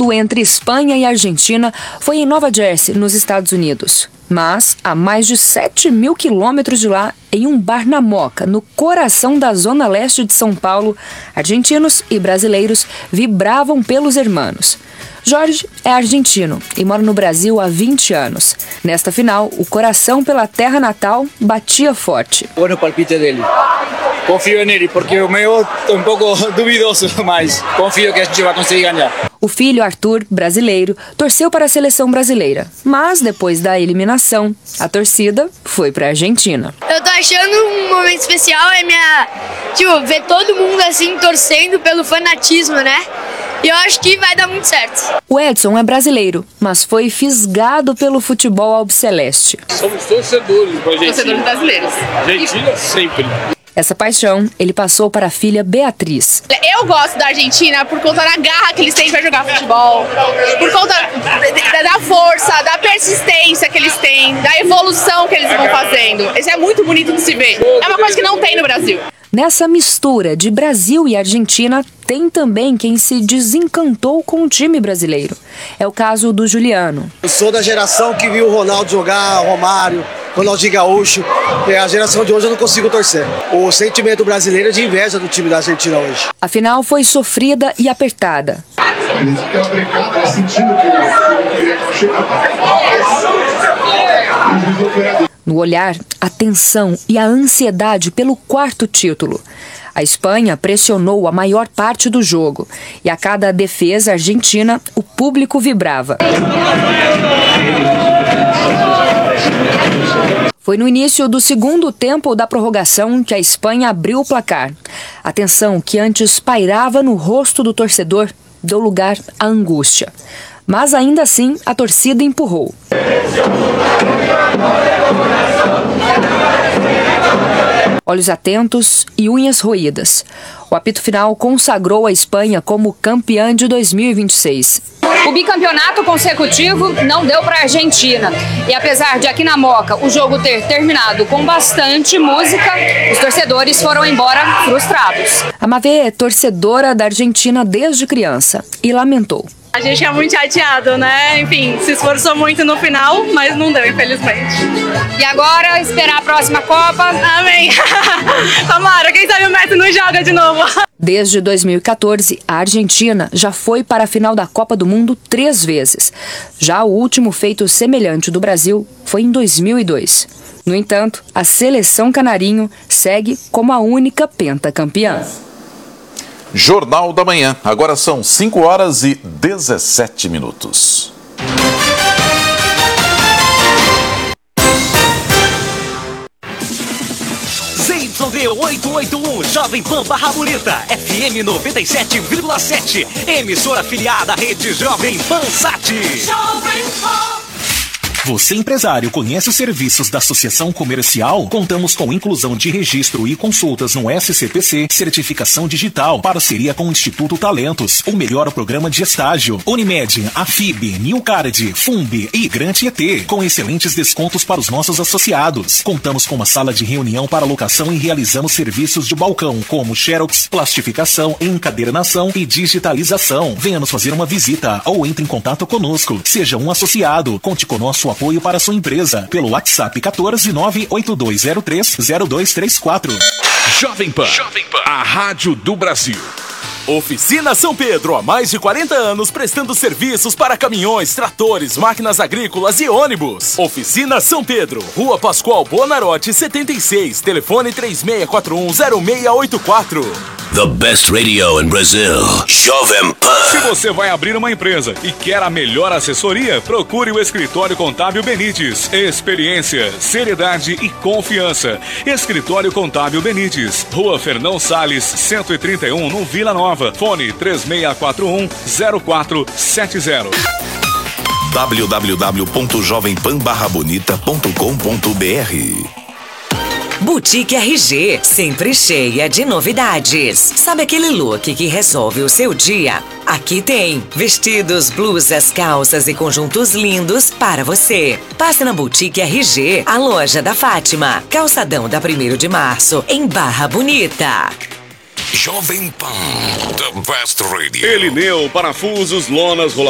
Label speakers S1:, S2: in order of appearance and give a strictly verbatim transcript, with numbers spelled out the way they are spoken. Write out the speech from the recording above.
S1: Mundo entre Espanha e Argentina foi em Nova Jersey, nos Estados Unidos. Mas, a mais de sete mil quilômetros de lá, em um bar na Moca, no coração da zona leste de São Paulo, argentinos e brasileiros vibravam pelos hermanos. Jorge é argentino e mora no Brasil há vinte anos. Nesta final, o coração pela terra natal batia forte.
S2: Bueno, palpite dele. Confio nele, porque o meu é um pouco duvidoso, mas confio que a gente vai conseguir ganhar.
S1: O filho, Arthur, brasileiro, torceu para a seleção brasileira. Mas, depois da eliminação, a torcida foi para a Argentina.
S3: Eu tô achando um momento especial, é minha... Tipo, ver todo mundo assim, torcendo pelo fanatismo, né? E eu acho que vai dar muito certo.
S1: O Edson é brasileiro, mas foi fisgado pelo futebol albiceleste.
S4: Somos torcedores para a Argentina. Torcedores brasileiros. Argentina sempre.
S1: Essa paixão ele passou para a filha Beatriz.
S5: Eu gosto da Argentina por conta da garra que eles têm para jogar futebol, por conta da força, da persistência que eles têm, da evolução que eles vão fazendo. Isso é muito bonito de se ver. É uma coisa que não tem no Brasil.
S1: Nessa mistura de Brasil e Argentina, tem também quem se desencantou com o time brasileiro. É o caso do Juliano.
S6: Eu sou da geração que viu o Ronaldo jogar, Romário, Ronaldinho Gaúcho. É a geração de hoje eu não consigo torcer. O sentimento brasileiro é de inveja do time da Argentina hoje.
S1: A final foi sofrida e apertada. No olhar, a tensão e a ansiedade pelo quarto título. A Espanha pressionou a maior parte do jogo e a cada defesa argentina, o público vibrava. Foi no início do segundo tempo da prorrogação que a Espanha abriu o placar. A tensão que antes pairava no rosto do torcedor deu lugar à angústia. Mas ainda assim, a torcida empurrou. Olhos atentos e unhas roídas. O apito final consagrou a Espanha como campeã de dois mil e vinte e seis.
S7: O bicampeonato consecutivo não deu para a Argentina. E apesar de aqui na Moca o jogo ter terminado com bastante música, os torcedores foram embora frustrados.
S1: A Mavê é torcedora da Argentina desde criança e lamentou.
S5: A gente é muito chateado, né? Enfim, se esforçou muito no final, mas não deu, infelizmente.
S7: E agora, esperar a próxima Copa?
S5: Amém! Tomara, quem sabe o Messi não joga de novo.
S1: Desde dois mil e quatorze, a Argentina já foi para a final da Copa do Mundo três vezes. Já o último feito semelhante do Brasil foi em dois mil e dois. No entanto, a seleção canarinho segue como a única pentacampeã.
S8: Jornal da Manhã. Agora são cinco horas e dezessete minutos.
S9: Z Y D oitocentos e oitenta e um, Jovem Pan Barra Bonita, F M noventa e sete vírgula sete, emissora afiliada à rede Jovem Pan Sat. Jovem Pan. Você, empresário, conhece os serviços da Associação Comercial? Contamos com inclusão de registro e consultas no S C P C, certificação digital, parceria com o Instituto Talentos, o melhor programa de estágio, Unimed, Afib, Newcard, Fumb e Grant E T, com excelentes descontos para os nossos associados. Contamos com uma sala de reunião para locação e realizamos serviços de balcão, como xerox, plastificação, encadernação e digitalização. Venha nos fazer uma visita ou entre em contato conosco. Seja um associado. Conte com nosso apoio para sua empresa pelo WhatsApp um quatro nove oito dois zero três zero dois três quatro.
S10: Jovem Pan, Jovem Pan, a rádio do Brasil.
S11: Oficina São Pedro, há mais de quarenta anos prestando serviços para caminhões, tratores, máquinas agrícolas e ônibus. Oficina São Pedro, Rua Pascoal Bonarotti, setenta e seis, telefone três seis quatro um zero seis oito quatro.
S12: The best radio in Brazil, Jovem Pan.
S13: Se você vai abrir uma empresa e quer a melhor assessoria, procure o Escritório Contábil Benites. Experiência, seriedade e confiança. Escritório Contábil Benites, Rua Fernão Salles, cento e trinta e um, no Vila Nova. Fone três seis quatro um zero quatro sete zero.
S14: w w w ponto jovem pan barra bonita ponto com ponto b r.
S15: Boutique R G, sempre cheia de novidades. Sabe aquele look que resolve o seu dia? Aqui tem vestidos, blusas, calças e conjuntos lindos para você. Passe na Boutique R G, a loja da Fátima, calçadão da primeiro de março, em Barra Bonita.
S12: Jovem Pan, the best radio.
S13: Elineu, parafusos, lonas,